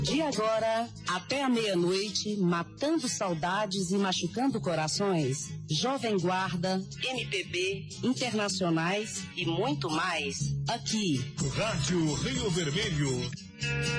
De agora até a meia-noite, matando saudades e machucando corações, Jovem Guarda, MPB, internacionais e muito mais, aqui. Rádio Rio Vermelho.